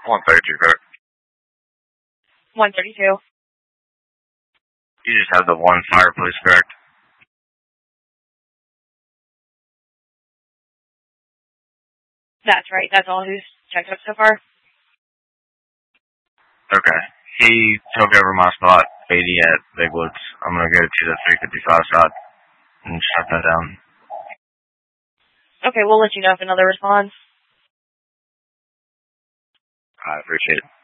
132, correct? 132. You just have the one fireplace, correct? That's right. That's all who's checked up so far. Okay. He took over my spot, 80 at Big Woods. I'm going to go to the 355 side and shut that down. Okay, we'll let you know if another responds. I appreciate it.